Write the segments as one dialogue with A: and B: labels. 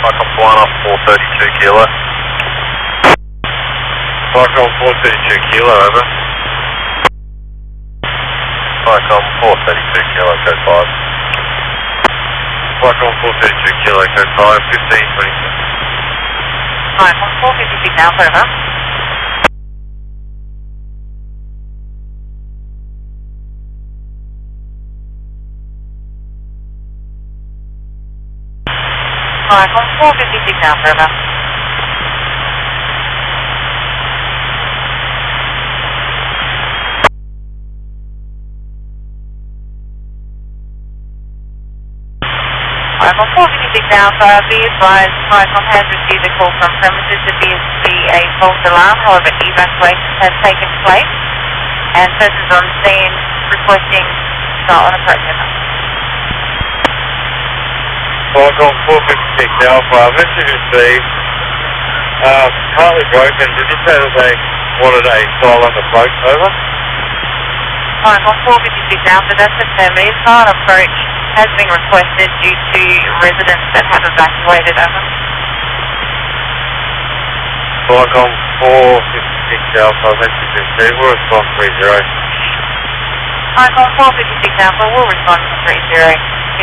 A: Falcon flying off 432 kilo. Falcon 432 kilo, over. Falcon 432 kilo, code 5. Falcon 432 kilo, code 5, 1526.
B: Falcon 456 Alpha, over. Falcon 456 Alpha, over. Falcon 456 Alpha, be advised, Falcon has received a call from premises. It appears to be a false alarm, however evacuation has taken place and persons on scene requesting silent approach.
A: Falcon 456 Alpha, message received. Partly broken, did you say that they wanted a silent approach, over?
B: Falcon 456 Alpha, that's affirmative. Silent approach has been requested due to residents that have evacuated, over.
A: Falcon 456 Alpha, message received, we'll respond 30.
B: Falcon 456 Alpha will respond to 30.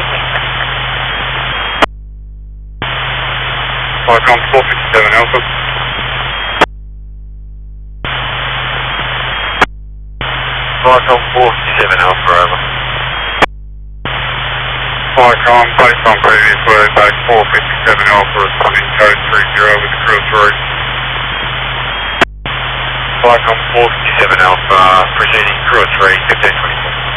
A: Falcon 457 Alpha. Falcon 457 Alpha, over. Falcon, based on previous word, base 457 Alpha, responding code 30 with the crew of 3. Falcon 457 Alpha, proceeding crew of 3, 1524.